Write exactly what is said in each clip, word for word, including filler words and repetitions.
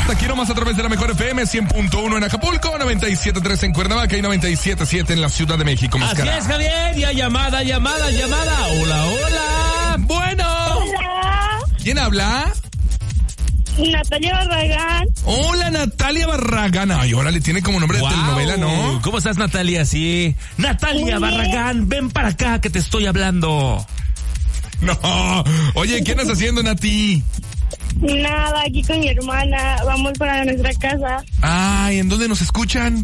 hasta aquí nomás a través de la mejor F M, cien punto uno en Acapulco, noventa y siete punto tres en Cuernavaca y noventa y siete punto siete en la Ciudad de México. Mascara. Así es, Javier. Ya llamada, llamada, llamada. Hola, hola. Bueno. Hola. ¿Quién habla? Natalia Barragán. Hola, Natalia Barragán. Ay, órale, tiene como nombre Wow. de telenovela, ¿no? ¿Cómo estás, Natalia? Sí. Natalia Muy bien. Barragán, ven para acá que te estoy hablando. No. Oye, ¿qué andas haciendo, Nati? Nada, aquí con mi hermana. Vamos para nuestra casa. Ay, ¿en dónde nos escuchan?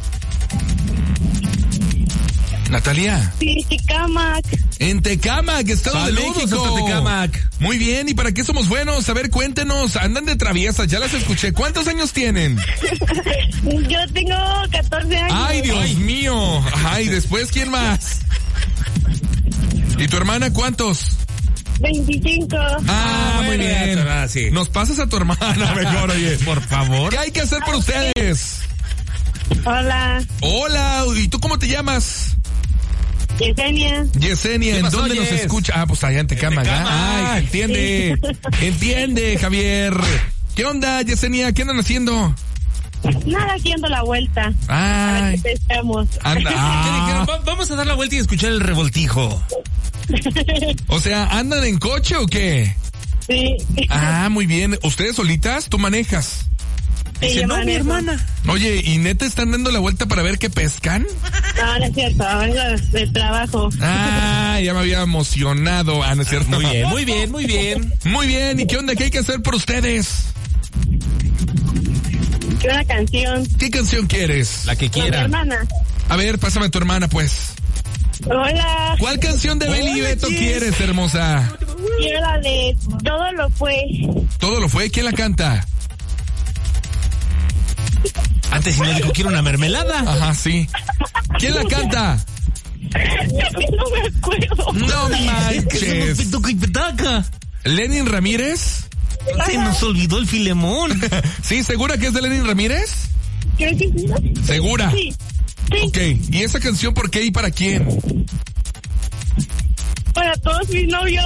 Natalia. Sí, Tecámac. En Tecámac, Estado de Saludos México. hasta Tecámac. Muy bien, ¿y para qué somos buenos? A ver, cuéntenos, andan de traviesas, ya las escuché. ¿Cuántos años tienen? Yo tengo catorce años. Ay, Dios Ay. mío. Ay, después, ¿quién más? ¿Y tu hermana cuántos? veinticinco. Ah, muy bueno, bien. ya, ah, sí. Nos pasas a tu hermana mejor, oye. Por favor. ¿Qué hay que hacer por ustedes? Hola, Hola, ¿y tú cómo te llamas? Yesenia. Yesenia, ¿Qué ¿en pasó, dónde nos Yes? escucha? Ah, pues allá en Tecámac, ¿ah? Tecámac. Ay, entiende. Entiende, Javier. ¿Qué onda, Yesenia? ¿Qué andan haciendo? Nada, aquí ando la vuelta. Para Ay, que pescamos. anda. ¿Qué Ah, dijeron? Va- Vamos a dar la vuelta y escuchar el revoltijo. o sea, ¿andan en coche o qué? Sí. Ah, muy bien. ¿Ustedes solitas? ¿Tú manejas? Sí, Dice, yo no, mi manejo. hermana. Oye, ¿y neta están dando la vuelta para ver qué pescan? No, no es cierto, vengo del trabajo. Ah, ya me había emocionado. Ah, no es cierto. Muy bien, muy bien, muy bien. Muy bien, ¿y qué onda? ¿Qué hay que hacer por ustedes? Quiero una canción. ¿Qué canción quieres? La que Con mi quiera. hermana. A ver, pásame a tu hermana, pues. Hola. ¿Cuál canción de Beli y Hola, Beto Jess. quieres, hermosa? Quiero la de Todo lo fue. Todo lo fue. ¿Quién la canta? Antes si no dijo quiero una mermelada. Ajá, sí. ¿Quién la canta? No me acuerdo. No Que manches. se nos pituca y petaca. ¿Lenin Ramírez? Se nos olvidó el filemón. ¿Sí? ¿Segura que es de Lenin Ramírez? Creo que sí. ¿Segura? Sí. Sí. Ok. ¿Y esa canción por qué y para quién? Para todos mis novios.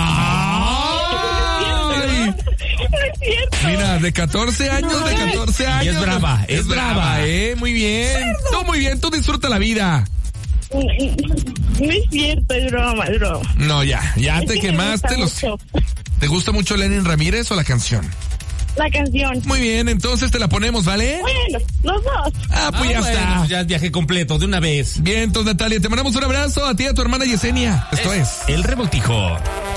¡Ay! No es cierto. Mira, de catorce años, de catorce años. Y es brava, es brava. ¿eh? Muy bien. Tú muy bien, tú disfruta la vida. No es cierto, es broma, es broma. No, ya, ya Es te que me quemaste gusta los... mucho ¿Te gusta mucho Lenin Ramírez o la canción? la canción. Muy bien, entonces te la ponemos, ¿vale? Bueno, los dos. Ah, pues Ah, ya bueno, está. ya es viaje completo, de una vez. Bien, entonces Natalia, te mandamos un abrazo a ti y a tu hermana Yesenia. Esto es... El revoltijo.